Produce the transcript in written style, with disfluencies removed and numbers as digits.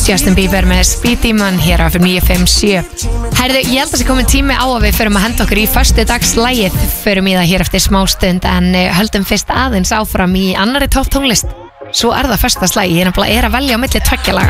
Justin Bieber með Speed Demon hér á FM 957. Herðu, ég held að það komin tími á að við förum að henda okkur í föstudagslægið. Förum í það hér eftir smástund en höldum fyrst aðeins áfram í annarri topp tónlist. Svo er það föstudagslægi, ég er að velja á milli tveggja laga.